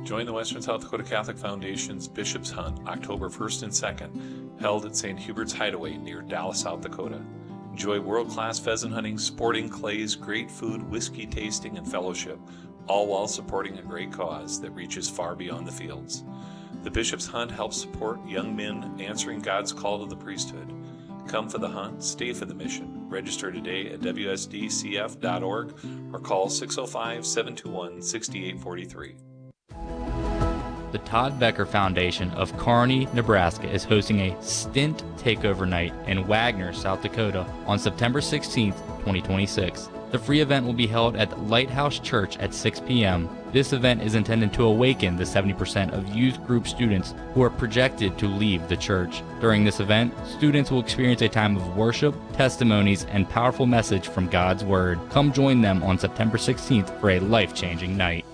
Join the Western South Dakota Catholic Foundation's Bishop's Hunt, October 1st and 2nd, held at St. Hubert's Hideaway near Dallas, South Dakota. Enjoy world-class pheasant hunting, sporting clays, great food, whiskey tasting, and fellowship, all while supporting a great cause that reaches far beyond the fields. The Bishop's Hunt helps support young men answering God's call to the priesthood. Come for the hunt, stay for the mission. Register today at wsdcf.org or call 605-721-6843. The Todd Becker Foundation of Kearney, Nebraska is hosting a Stint Takeover Night in Wagner, South Dakota on September 16th, 2026. The free event will be held at Lighthouse Church at 6 p.m. This event is intended to awaken the 70% of youth group students who are projected to leave the church. During this event, students will experience a time of worship, testimonies, and powerful message from God's Word. Come join them on September 16th for a life-changing night.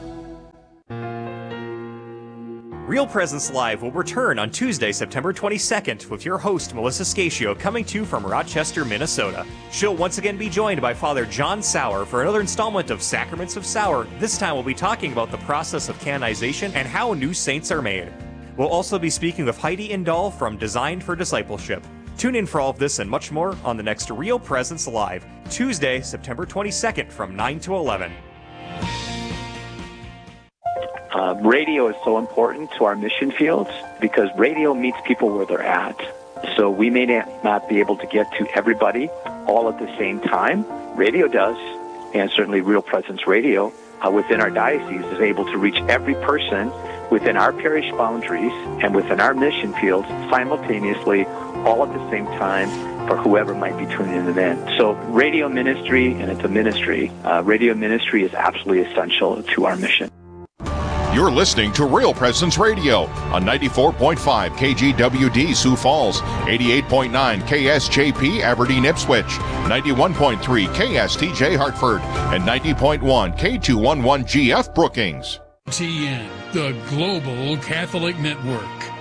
Real Presence Live will return on Tuesday, September 22nd with your host, Melissa Scatio, coming to you from Rochester, Minnesota. She'll once again be joined by Father John Sauer for another installment of Sacraments of Sauer. This time we'll be talking about the process of canonization and how new saints are made. We'll also be speaking with Heidi Indahl from Designed for Discipleship. Tune in for all of this and much more on the next Real Presence Live, Tuesday, September 22nd from 9 to 11. Radio is so important to our mission fields because radio meets people where they're at. So we may not be able to get to everybody all at the same time. Radio does, and certainly Real Presence Radio within our diocese is able to reach every person within our parish boundaries and within our mission fields simultaneously, all at the same time, for whoever might be tuning in. So radio ministry, and it's a ministry, radio ministry is absolutely essential to our mission. You're listening to Real Presence Radio on 94.5 KGWD Sioux Falls, 88.9 KSJP Aberdeen Ipswich, 91.3 KSTJ Hartford, and 90.1 K211GF Brookings. TN, the Global Catholic Network.